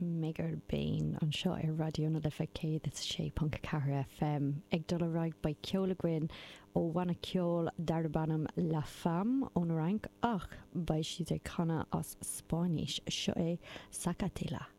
mégur béin an seo ar radio na lifa céad is 6.4 FM ag dul raig ba ceola gwyn ó bhaina ceol darbanam La Femme ón rank ach ba siad ag chana as Spáinis seo é Zacatela.